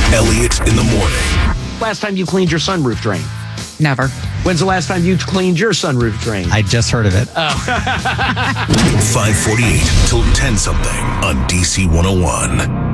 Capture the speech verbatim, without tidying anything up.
Elliot in the morning. Last time you cleaned your sunroof drain? Never. When's the last time you cleaned your sunroof drain? I just heard of it. Oh. five forty-eight till ten something on D C one oh one.